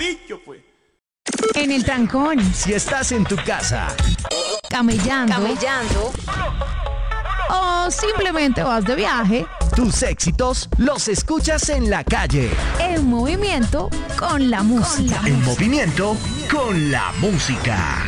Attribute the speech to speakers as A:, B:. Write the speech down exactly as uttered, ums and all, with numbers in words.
A: dicho, pues.
B: En el trancón.
C: Si estás en tu casa.
B: Camellando.
D: Camellando.
B: O simplemente vas de viaje.
C: Tus éxitos los escuchas en la calle.
B: En movimiento con la música.
C: En movimiento con la música.